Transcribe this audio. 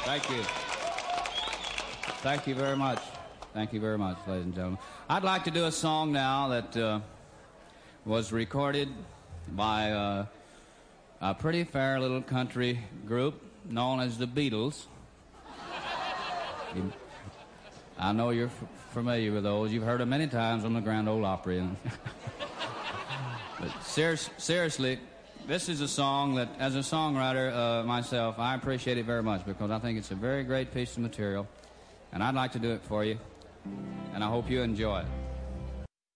Thank you. Thank you very much. Thank you very much, ladies and gentlemen. I'd like to do a song now that was recorded by a pretty fair little country group known as the Beatles. I know you're familiar with those. You've heard them many times on the Grand Ole Opry. But seriously, this is a song that, as a songwriter myself, I appreciate it very much because I think it's a very great piece of material. And I'd like to do it for you, and I hope you enjoy it.